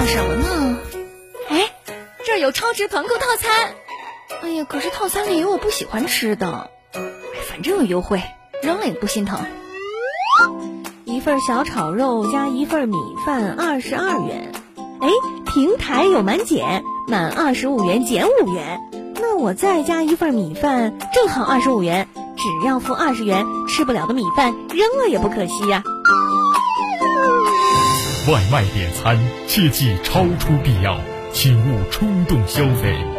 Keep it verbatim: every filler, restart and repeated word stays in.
想什么呢？哎，这儿有超值团购套餐。哎呀，可是套餐里有我不喜欢吃的。反正有优惠，扔了也不心疼。 一份小炒肉加一份米饭二十二元。哎，平台有满减，满二十五元减五元。那我再加一份米饭，正好二十五元，只要付二十元，吃不了的米饭扔了也不可惜呀、 外卖点餐切忌超出必要，请勿冲动消费。